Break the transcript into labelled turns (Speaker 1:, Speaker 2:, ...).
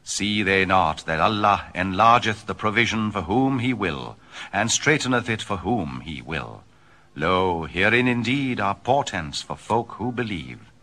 Speaker 1: See they not that Allah enlargeth the provision for whom he will, and straiteneth it for whom he will? Lo, herein indeed are portents for folk who believe.